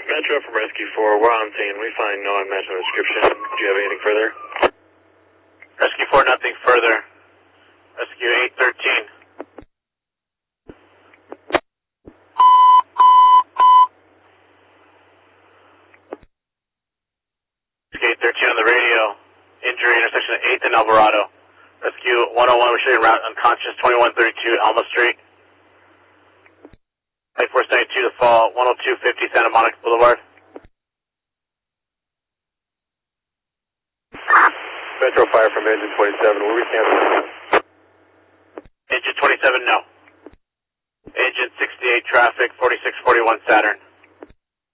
Metro from Rescue 4, we're on scene. We find no unmatched no description. Do you have anything further? Rescue 4, nothing further. Rescue 813. Rescue 813 on the radio. Injury intersection of 8th and Alvarado. Rescue 101, we're showing route unconscious 2132 Alma Street. Light Force 92 to fall 10250 Santa Monica Boulevard. Metro Fire from engine 27, will we cancel? Engine 27, no. Engine 68 traffic 4641 Saturn.